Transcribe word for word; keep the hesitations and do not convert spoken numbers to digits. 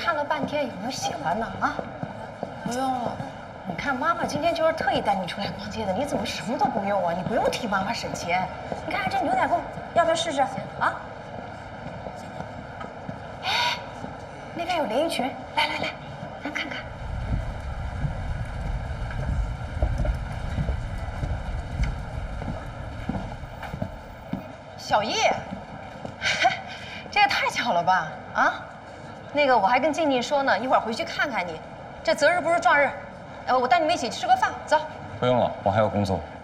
看了半天，有没有写完呢？啊？ 不用了。 你看妈妈今天就是特意带你出来逛街的，你怎么什么都不用啊？你不用替妈妈省钱。你看这牛仔裤，要不要试试？啊？哎，那边有连衣裙，来来来，咱看看。小叶，这也太巧了吧？啊？那个我还跟静静说呢，一会儿回去看看你。这择日不如撞日。呃，我带你们一起去吃个饭，走。 不用了，我还有工作。